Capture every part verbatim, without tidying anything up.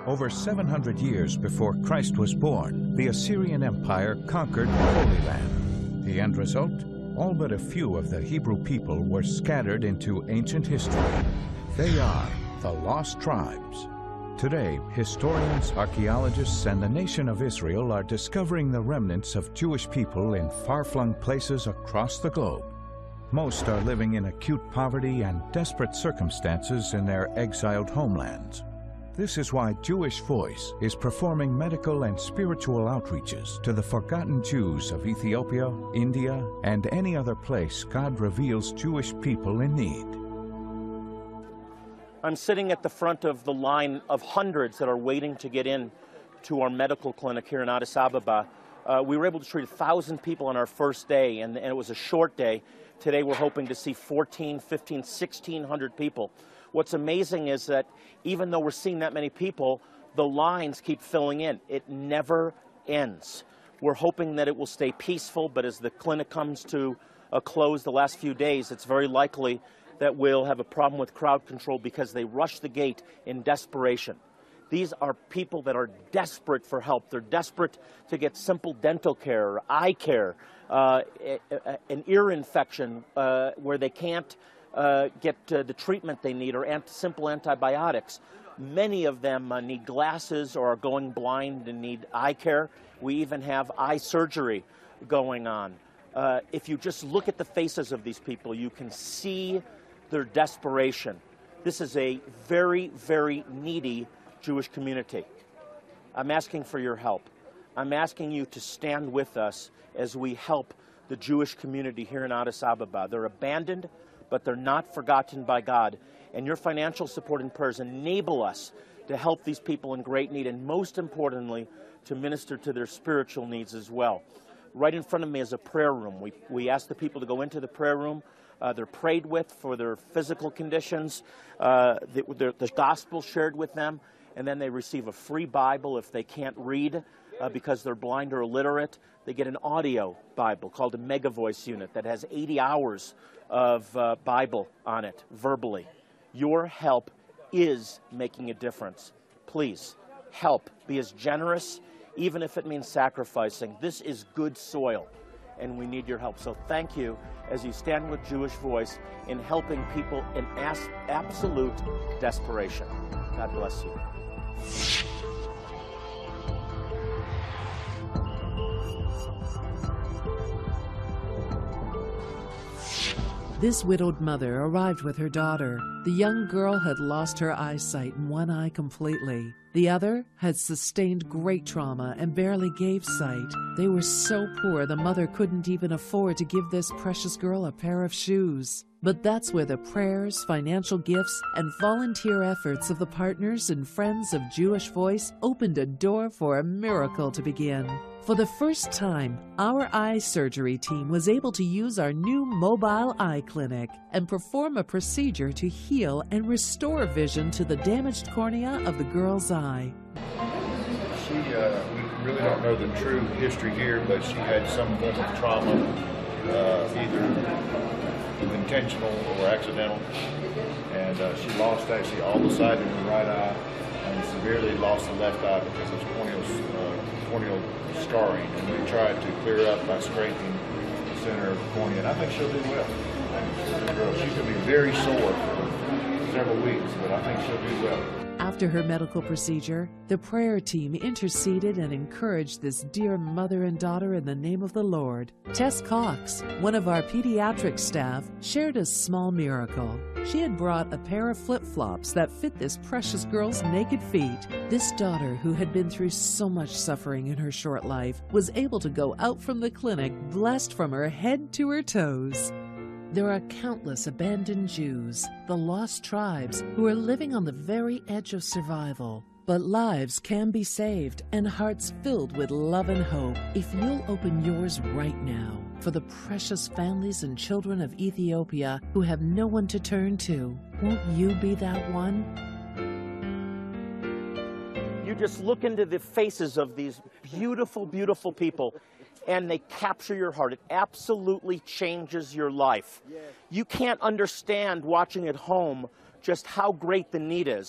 Over seven hundred years before Christ was born, the Assyrian Empire conquered the Holy Land. The end result? All but a few of the Hebrew people were scattered into ancient history. They are the Lost Tribes. Today, historians, archaeologists, and the nation of Israel are discovering the remnants of Jewish people in far-flung places across the globe. Most are living in acute poverty and desperate circumstances in their exiled homelands. This is why Jewish Voice is performing medical and spiritual outreaches to the forgotten Jews of Ethiopia, India, and any other place God reveals Jewish people in need. I'm sitting at the front of the line of hundreds that are waiting to get in to our medical clinic here in Addis Ababa. Uh, we were able to treat one thousand people on our first day, and, and it was a short day. Today we're hoping to see fourteen, fifteen, sixteen hundred people. What's amazing is that even though we're seeing that many people, the lines keep filling in. It never ends. We're hoping that it will stay peaceful, but as the clinic comes to a close the last few days, it's very likely that we'll have a problem with crowd control because they rush the gate in desperation. These are people that are desperate for help. They're desperate to get simple dental care or eye care, uh, an ear infection uh, where they can't Uh, get uh, the treatment they need or ant simple antibiotics. Many of them uh, need glasses or are going blind and need eye care. We even have eye surgery going on. Uh, if you just look at the faces of these people, you can see their desperation. This is a very, very needy Jewish community. I'm asking for your help. I'm asking you to stand with us as we help the Jewish community here in Addis Ababa. They're abandoned, but they're not forgotten by God. And your financial support and prayers enable us to help these people in great need, and most importantly, to minister to their spiritual needs as well. Right in front of me is a prayer room. We, we ask the people to go into the prayer room. Uh, they're prayed with for their physical conditions, uh, the, the, the gospel shared with them, and then they receive a free Bible if they can't read uh, because they're blind or illiterate. They get an audio Bible called a Mega Voice unit that has eighty hours of uh, Bible on it, verbally. Your help is making a difference. Please, help. Be as generous, even if it means sacrificing. This is good soil, and we need your help. So thank you as you stand with Jewish Voice in helping people in as absolute desperation. God bless you. This widowed mother arrived with her daughter. The young girl had lost her eyesight in one eye completely. The other had sustained great trauma and barely gave sight. They were so poor the mother couldn't even afford to give this precious girl a pair of shoes. But that's where the prayers, financial gifts, and volunteer efforts of the partners and friends of Jewish Voice opened a door for a miracle to begin. For the first time, our eye surgery team was able to use our new mobile eye clinic and perform a procedure to heal and restore vision to the damaged cornea of the girl's eye. She, uh, we really don't know the true history here, but she had some form of trauma, uh, either intentional or accidental, and uh, she lost actually all the sight in her right eye and severely lost the left eye because of corneal, uh, corneal scarring, and we tried to clear it up by straightening the center of the cornea, and I think she'll do well. I think she'll do well. She's going to be very sore for several weeks, but I think she'll do well. After her medical procedure, the prayer team interceded and encouraged this dear mother and daughter in the name of the Lord. Tess Cox, one of our pediatric staff, shared a small miracle. She had brought a pair of flip-flops that fit this precious girl's naked feet. This daughter, who had been through so much suffering in her short life, was able to go out from the clinic blessed from her head to her toes. There are countless abandoned Jews, the lost tribes, who are living on the very edge of survival. But lives can be saved and hearts filled with love and hope if you'll open yours right now for the precious families and children of Ethiopia who have no one to turn to. Won't you be that one? You just look into the faces of these beautiful, beautiful people, and they capture your heart. It absolutely changes your life. You can't understand watching at home just how great the need is.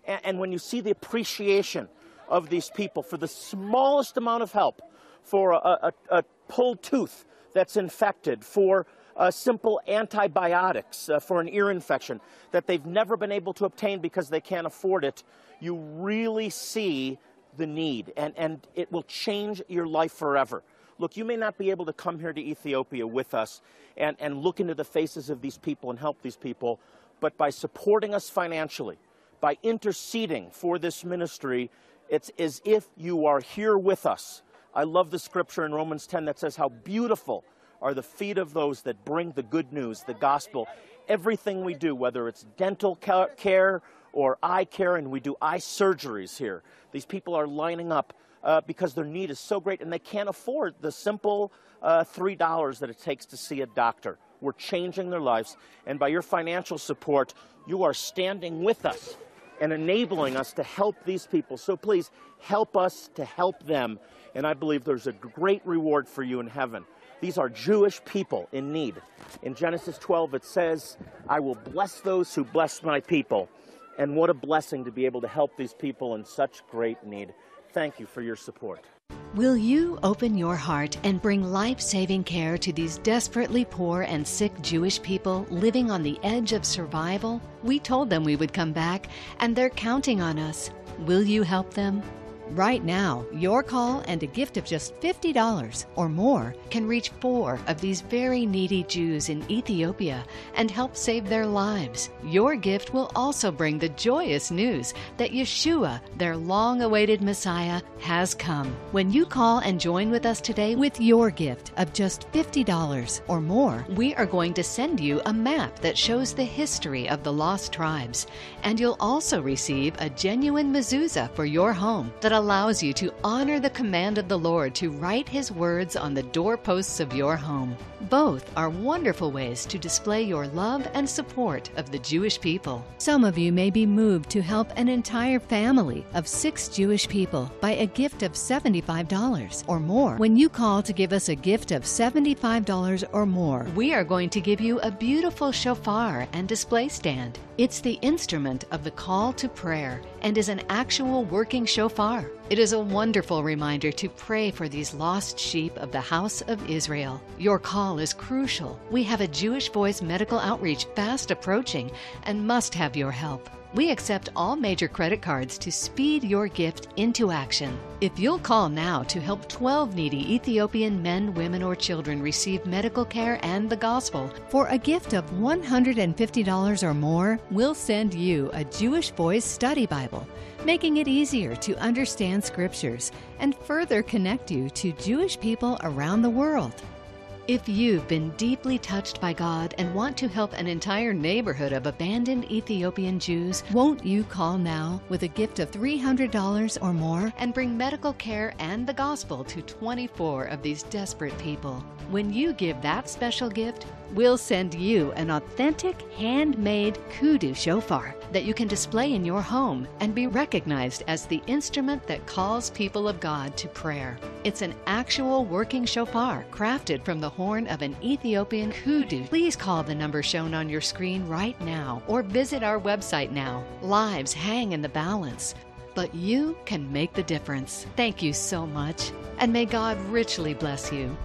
And, and when you see the appreciation of these people for the smallest amount of help, for a, a, a pulled tooth that's infected, for uh, simple antibiotics uh, for an ear infection that they've never been able to obtain because they can't afford it, you really see the need, and, and it will change your life forever. Look, you may not be able to come here to Ethiopia with us and, and look into the faces of these people and help these people, but by supporting us financially, by interceding for this ministry, it's as if you are here with us. I love the scripture in Romans ten that says how beautiful are the feet of those that bring the good news, the gospel. Everything we do, whether it's dental care or eye care, and we do eye surgeries here, these people are lining up uh, because their need is so great and they can't afford the simple uh, three dollars that it takes to see a doctor. We're changing their lives, and by your financial support, you are standing with us and enabling us to help these people. So please help us to help them, and I believe there's a great reward for you in heaven. These are Jewish people in need. In Genesis twelve, it says, I will bless those who bless my people. And what a blessing to be able to help these people in such great need. Thank you for your support. Will you open your heart and bring life-saving care to these desperately poor and sick Jewish people living on the edge of survival? We told them we would come back, and they're counting on us. Will you help them? Right now, your call and a gift of just fifty dollars or more can reach four of these very needy Jews in Ethiopia and help save their lives. Your gift will also bring the joyous news that Yeshua, their long-awaited Messiah, has come. When you call and join with us today with your gift of just fifty dollars or more, we are going to send you a map that shows the history of the lost tribes, and you'll also receive a genuine mezuzah for your home that allows you to honor the command of the Lord to write His words on the doorposts of your home. Both are wonderful ways to display your love and support of the Jewish people. Some of you may be moved to help an entire family of six Jewish people by a gift of seventy-five dollars or more. When you call to give us a gift of seventy-five dollars or more, we are going to give you a beautiful shofar and display stand. It's the instrument of the call to prayer and is an actual working shofar. It is a wonderful reminder to pray for these lost sheep of the house of Israel. Your call is crucial. We have a Jewish Voice medical outreach fast approaching and must have your help. We accept all major credit cards to speed your gift into action. If you'll call now to help twelve needy Ethiopian men, women, or children receive medical care and the gospel, for a gift of one hundred fifty dollars or more, we'll send you a Jewish Voice study Bible, making it easier to understand scriptures and further connect you to Jewish people around the world. If you've been deeply touched by God and want to help an entire neighborhood of abandoned Ethiopian Jews, won't you call now with a gift of three hundred dollars or more and bring medical care and the gospel to twenty-four of these desperate people? When you give that special gift, we'll send you an authentic, handmade kudu shofar that you can display in your home and be recognized as the instrument that calls people of God to prayer. It's an actual working shofar crafted from the horn of an Ethiopian kudu. Please call the number shown on your screen right now or visit our website now. Lives hang in the balance, but you can make the difference. Thank you so much, and may God richly bless you.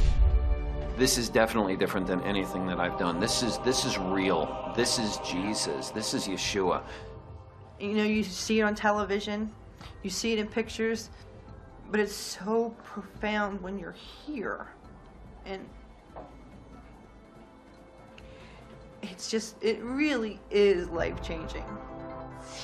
This is definitely different than anything that I've done. This is this is real. This is Jesus. This is Yeshua. You know, you see it on television, you see it in pictures, but it's so profound when you're here. And it's just, it really is life-changing.